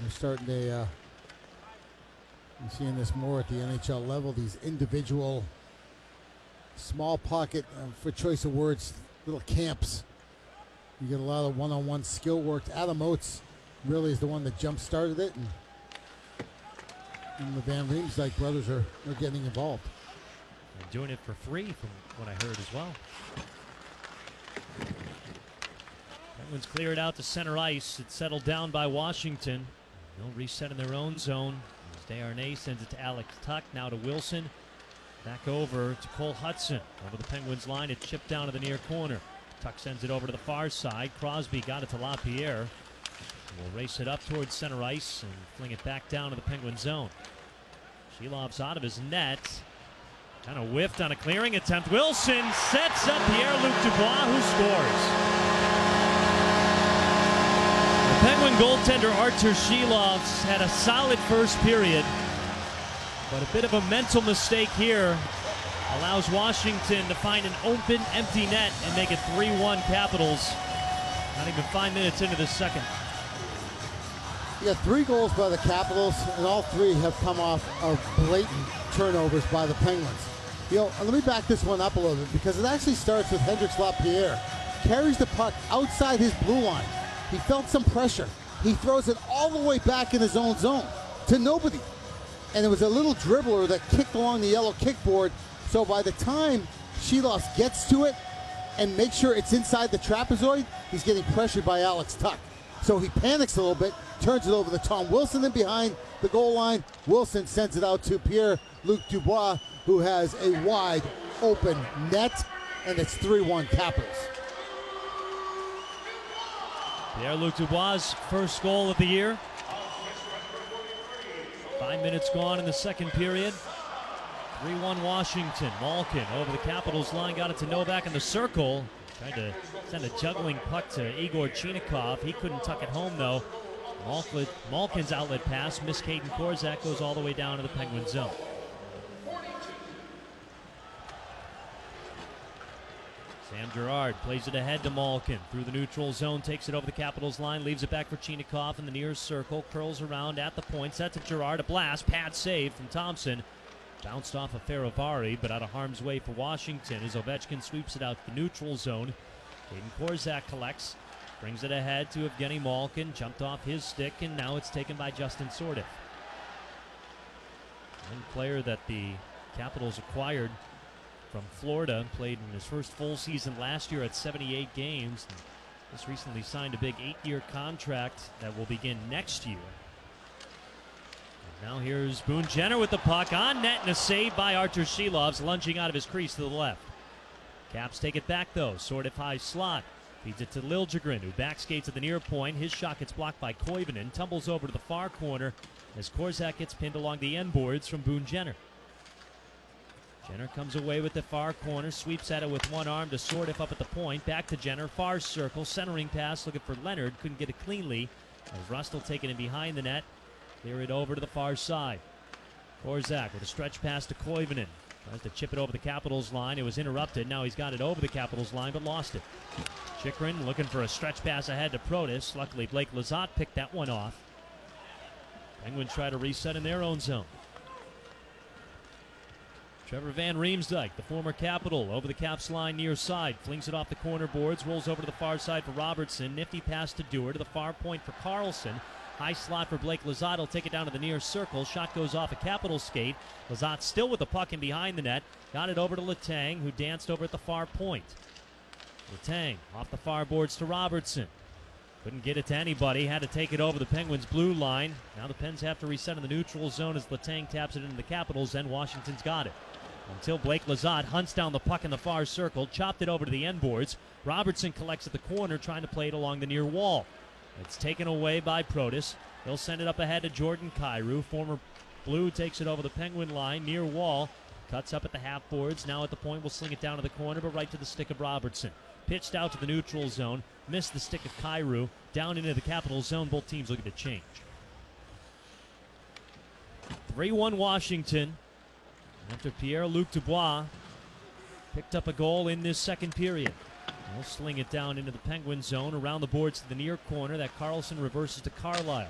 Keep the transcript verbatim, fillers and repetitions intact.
They're starting to, uh, you're seeing this more at the N H L level, these individual small pocket, uh, for choice of words, little camps. You get a lot of one-on-one skill work. Adam Oates really is the one that jump-started it, and, and the Van Riemsdyk brothers are, are getting involved. And doing it for free from what I heard as well. Penguins clear it out to center ice. It's settled down by Washington. They'll reset in their own zone. As Desharnais sends it to Alex Tuch, now to Wilson. Back over to Cole Hudson. Over the Penguins line, it's chipped down to the near corner. Tuch sends it over to the far side. Crosby got it to LaPierre. We'll race it up towards center ice and fling it back down to the Penguin zone. Shilov's out of his net. Kind of whiffed on a clearing attempt. Wilson sets up Pierre-Luc Dubois, who scores. The Penguin goaltender Artur Shilov had a solid first period, but a bit of a mental mistake here allows Washington to find an open, empty net and make it three one Capitals. Not even five minutes into the second. You got three goals by the Capitals, and all three have come off of blatant turnovers by the Penguins. You know, let me back this one up a little bit, because it actually starts with Hendrix Lapierre. Carries the puck outside his blue line. He felt some pressure. He throws it all the way back in his own zone to nobody. And it was a little dribbler that kicked along the yellow kickboard. So by the time Shilovs gets to it and makes sure it's inside the trapezoid, he's getting pressured by Alex Tuch. So he panics a little bit, turns it over to Tom Wilson in behind the goal line. Wilson sends it out to Pierre-Luc Dubois, who has a wide open net, and it's three one Capitals. Pierre-Luc Dubois' first goal of the year. Five minutes gone in the second period. three one Washington. Malkin over the Capitals line, got it to Novak in the circle. Tried to send a juggling puck to Igor Chinikov. He couldn't tuck it home, though. Malkin, Malkin's outlet pass missed Caden Korzak, goes all the way down to the Penguin zone. Sam Girard plays it ahead to Malkin. Through the neutral zone, takes it over the Capitals line, leaves it back for Chinikov in the near circle, curls around at the point, sets it to Girard, a blast, pad save from Thompson. Bounced off of Faravari, but out of harm's way for Washington as Ovechkin sweeps it out to the neutral zone. Caden Korzak collects, brings it ahead to Evgeny Malkin, jumped off his stick, and now it's taken by Justin Sourdif. One player that the Capitals acquired from Florida, played in his first full season last year at seventy-eight games. Just recently signed a big eight-year contract that will begin next year. Now here's Boone Jenner with the puck on net and a save by Artur Shilovs, lunging out of his crease to the left. Caps take it back though, sort of high slot. Feeds it to Liljegren, who backskates at the near point. His shot gets blocked by Koivunen, tumbles over to the far corner as Korzak gets pinned along the end boards from Boone Jenner. Jenner comes away with the far corner, sweeps at it with one arm to Sourdif up at the point. Back to Jenner, far circle, centering pass looking for Leonard, couldn't get it cleanly. As Rustle taking it behind the net. Clear it over to the far side. Korzak with a stretch pass to Koivunen. Tries to chip it over the Capitals line. It was interrupted. Now he's got it over the Capitals line, but lost it. Chychrun looking for a stretch pass ahead to Protas. Luckily, Blake Lizotte picked that one off. Penguins try to reset in their own zone. Trevor Van Riemsdyk, the former Capital, over the Caps line near side. Flings it off the corner boards, rolls over to the far side for Robertson. Nifty pass to Dewar, to the far point for Carlson. High slot for Blake Lizotte. He'll take it down to the near circle. Shot goes off a Capital skate. Lizotte still with the puck in behind the net. Got it over to Letang, who danced over at the far point. Letang off the far boards to Robertson. Couldn't get it to anybody. Had to take it over the Penguins' blue line. Now the Pens have to reset in the neutral zone as Letang taps it into the Capitals, and Washington's got it. Until Blake Lizotte hunts down the puck in the far circle, chopped it over to the end boards. Robertson collects at the corner, trying to play it along the near wall. It's taken away by Protas. He'll send it up ahead to Jordan Kyrou. Former Blue takes it over the Penguin line, near wall. Cuts up at the half boards. Now at the point, will sling it down to the corner, but right to the stick of Robertson. Pitched out to the neutral zone. Missed the stick of Kyrou. Down into the Capital zone. Both teams looking to change. three one Washington. After Pierre-Luc Dubois picked up a goal in this second period. They'll sling it down into the Penguin zone, around the boards to the near corner. That Carlson reverses to Carlisle.